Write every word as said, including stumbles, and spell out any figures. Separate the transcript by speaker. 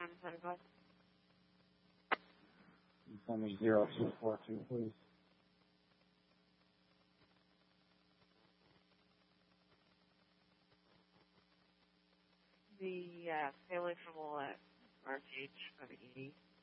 Speaker 1: seventy-five.
Speaker 2: Send me zero two four two, please.
Speaker 1: The uh, family from all that R T H of eighty.